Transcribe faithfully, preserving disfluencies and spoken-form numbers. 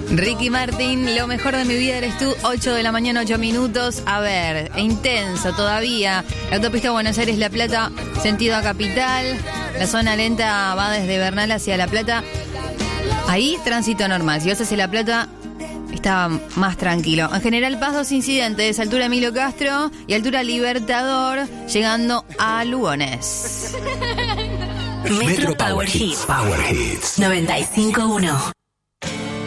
Ricky Martin, lo mejor de mi vida eres tú, ocho de la mañana, ocho minutos. A ver, intenso todavía. La autopista Buenos Aires-La Plata, sentido a Capital. La zona lenta va desde Bernal hacia La Plata. Ahí tránsito normal. Si vas hacia La Plata, está más tranquilo. En General Paz, dos incidentes. Altura Emilio Castro y altura Libertador, llegando a Lugones. Metro Power Hits. Power Hits. noventa y cinco punto uno.